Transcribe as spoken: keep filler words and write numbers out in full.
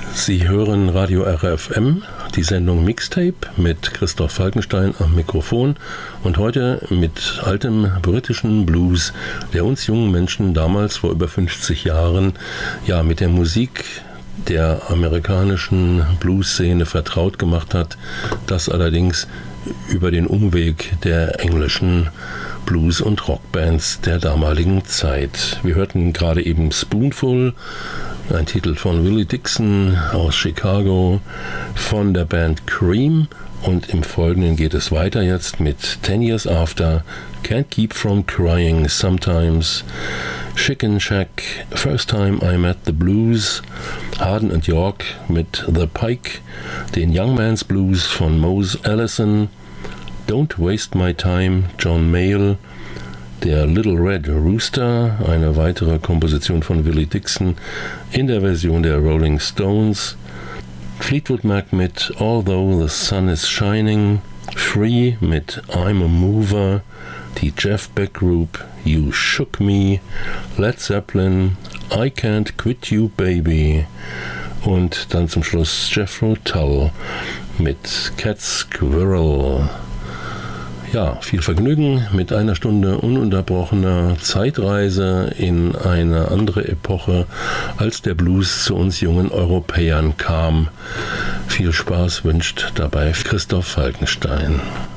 Sie hören Radio R F M, die Sendung Mixtape mit Christoph Falkenstein am Mikrofon und heute mit altem britischen Blues, der uns jungen Menschen damals vor über fünfzig Jahren ja mit der Musik der amerikanischen Blues-Szene vertraut gemacht hat, das allerdings über den Umweg der englischen Blues- und Rockbands der damaligen Zeit. Wir hörten gerade eben Spoonful, ein Titel von Willie Dixon aus Chicago von der Band Cream, und im Folgenden geht es weiter jetzt mit Ten Years After, Can't Keep From Crying Sometimes, Chicken Shack, First Time I Met the Blues, Harden and York mit The Pike, den Young Man's Blues von Mose Allison, Don't Waste My Time, John Mayall, der Little Red Rooster, eine weitere Komposition von Willie Dixon in der Version der Rolling Stones, Fleetwood Mac mit Although the Sun is Shining, Free mit I'm a Mover, die Jeff Beck Group You Shook Me, Led Zeppelin I Can't Quit You Baby und dann zum Schluss Jethro Tull mit Cat Squirrel. Ja, viel Vergnügen mit einer Stunde ununterbrochener Zeitreise in eine andere Epoche, als der Blues zu uns jungen Europäern kam. Viel Spaß wünscht dabei Christoph Falkenstein.